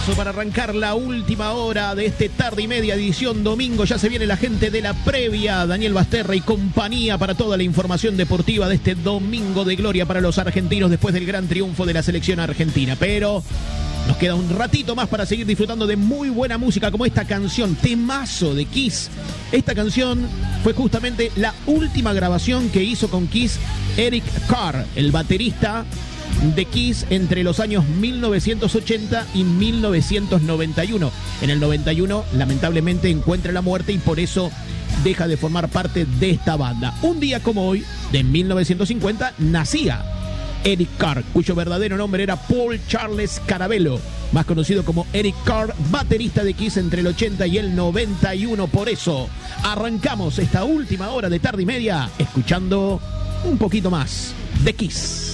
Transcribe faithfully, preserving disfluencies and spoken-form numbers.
Para arrancar la última hora de este tarde y media, edición domingo. Ya se viene la gente de la previa, Daniel Basterra y compañía, para toda la información deportiva de este domingo de gloria para los argentinos después del gran triunfo de la selección argentina. Pero nos queda un ratito más para seguir disfrutando de muy buena música, como esta canción, temazo de Kiss. Esta canción fue justamente la última grabación que hizo con Kiss Eric Carr, el baterista de Kiss, entre los años mil novecientos ochenta y mil novecientos noventa y uno. En el noventa y uno, lamentablemente, encuentra la muerte y por eso deja de formar parte de esta banda. Un día como hoy, de mil novecientos cincuenta, nacía Eric Carr, cuyo verdadero nombre era Paul Charles Carabello, más conocido como Eric Carr, baterista de Kiss entre el ochenta y el noventa y uno. Por eso arrancamos esta última hora de tarde y media escuchando un poquito más de Kiss.